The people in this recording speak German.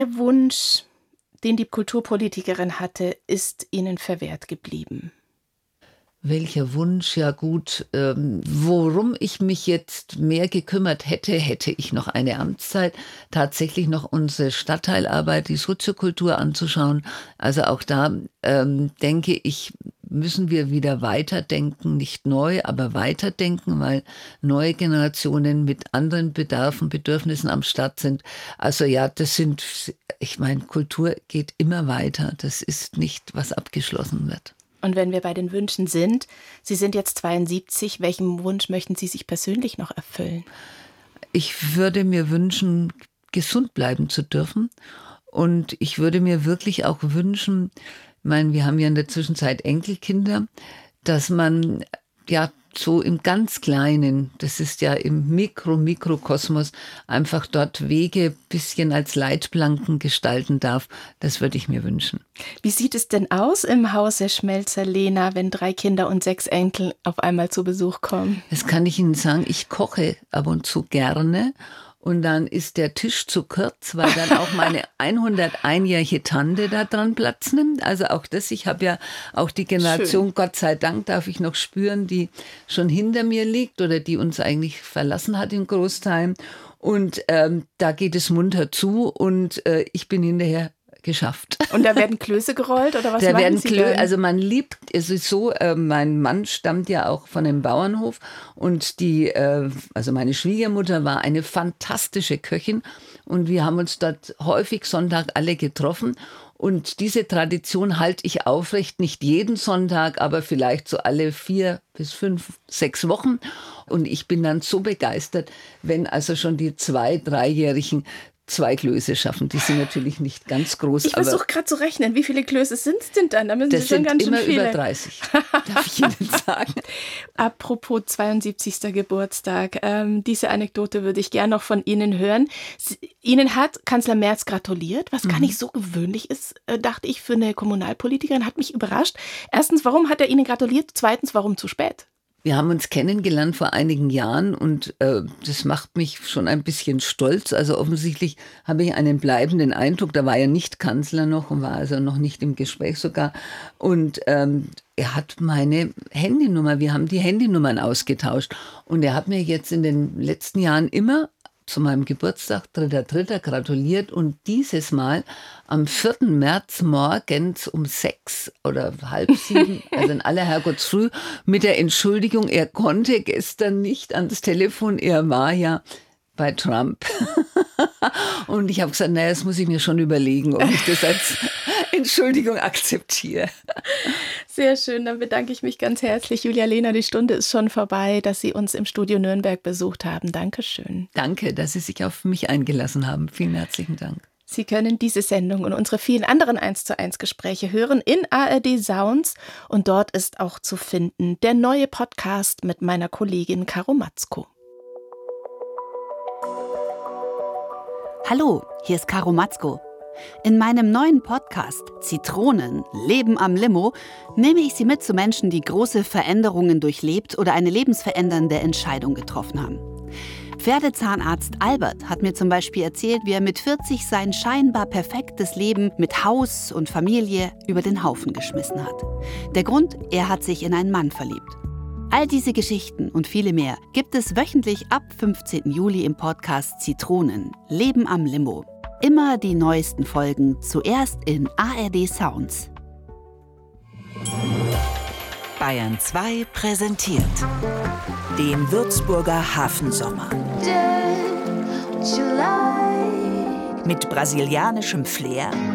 Der Wunsch, den die Kulturpolitikerin hatte, ist Ihnen verwehrt geblieben? Welcher Wunsch, ja gut. Worum ich mich jetzt mehr gekümmert hätte, hätte ich noch eine Amtszeit, tatsächlich noch unsere Stadtteilarbeit, die Soziokultur anzuschauen. Also auch da denke ich, müssen wir wieder weiterdenken, nicht neu, aber weiterdenken, weil neue Generationen mit anderen Bedarfen, Bedürfnissen am Start sind. Also ja, ich meine, Kultur geht immer weiter. Das ist nicht, was abgeschlossen wird. Und wenn wir bei den Wünschen sind, Sie sind jetzt 72, welchen Wunsch möchten Sie sich persönlich noch erfüllen? Ich würde mir wünschen, gesund bleiben zu dürfen. Und ich würde mir wirklich auch wünschen, ich meine, wir haben ja in der Zwischenzeit Enkelkinder, dass man ja so im ganz Kleinen, das ist ja im Mikrokosmos, einfach dort Wege bisschen als Leitplanken gestalten darf. Das würde ich mir wünschen. Wie sieht es denn aus im Hause Schmelzer-Lehner, wenn 3 Kinder und 6 Enkel auf einmal zu Besuch kommen? Das kann ich Ihnen sagen, ich koche ab und zu gerne. Und dann ist der Tisch zu kurz, weil dann auch meine 101-jährige Tante da dran Platz nimmt. Also auch das, ich habe ja auch die Generation, schön. Gott sei Dank darf ich noch spüren, die schon hinter mir liegt oder die uns eigentlich verlassen hat in Großteilen. Und da geht es munter zu und ich bin hinterher geschafft. Und da werden Klöße gerollt oder was da machen werden Sie dann? Also man liebt, es ist so, mein Mann stammt ja auch von einem Bauernhof und also meine Schwiegermutter war eine fantastische Köchin und wir haben uns dort häufig Sonntag alle getroffen. Und diese Tradition halte ich aufrecht, nicht jeden Sonntag, aber vielleicht so alle 4 bis 5, 6 Wochen. Und ich bin dann so begeistert, wenn also schon die 2-, 3-Jährigen 2 Klöße schaffen. Die sind natürlich nicht ganz groß. Ich versuche gerade zu rechnen, wie viele Klöße sind es denn dann? Da müssen Sie schon ganz schön viele. Das sind immer über 30, darf ich Ihnen sagen. Apropos 72. Geburtstag, diese Anekdote würde ich gerne noch von Ihnen hören. Ihnen hat Kanzler Merz gratuliert, was gar nicht so gewöhnlich ist, dachte ich, für eine Kommunalpolitikerin. Hat mich überrascht. Erstens, warum hat er Ihnen gratuliert? Zweitens, warum zu spät? Wir haben uns kennengelernt vor einigen Jahren und das macht mich schon ein bisschen stolz. Also offensichtlich habe ich einen bleibenden Eindruck. Da war er nicht Kanzler noch und war also noch nicht im Gespräch sogar. Und er hat meine Handynummer, wir haben die Handynummern ausgetauscht. Und er hat mir jetzt in den letzten Jahren immer zu meinem Geburtstag, 3.3. gratuliert und dieses Mal am 4. März morgens um 6 oder halb 7, also in aller Herrgottsfrüh, mit der Entschuldigung, er konnte gestern nicht ans Telefon, er war ja bei Trump. Und ich habe gesagt, naja, das muss ich mir schon überlegen, ob ich das als Entschuldigung akzeptiere. Sehr schön, dann bedanke ich mich ganz herzlich. Julia Lehner, die Stunde ist schon vorbei, dass Sie uns im Studio Nürnberg besucht haben. Dankeschön. Danke, dass Sie sich auf mich eingelassen haben. Vielen herzlichen Dank. Sie können diese Sendung und unsere vielen anderen 1:1 Gespräche hören in ARD Sounds und dort ist auch zu finden der neue Podcast mit meiner Kollegin Caro Matzko. Hallo, hier ist Caro Matzko. In meinem neuen Podcast Zitronen, Leben am Limo nehme ich Sie mit zu Menschen, die große Veränderungen durchlebt oder eine lebensverändernde Entscheidung getroffen haben. Pferdezahnarzt Albert hat mir zum Beispiel erzählt, wie er mit 40 sein scheinbar perfektes Leben mit Haus und Familie über den Haufen geschmissen hat. Der Grund, er hat sich in einen Mann verliebt. All diese Geschichten und viele mehr gibt es wöchentlich ab 15. Juli im Podcast Zitronen, Leben am Limo. Immer die neuesten Folgen, zuerst in ARD Sounds. Bayern 2 präsentiert den Würzburger Hafensommer. Mit brasilianischem Flair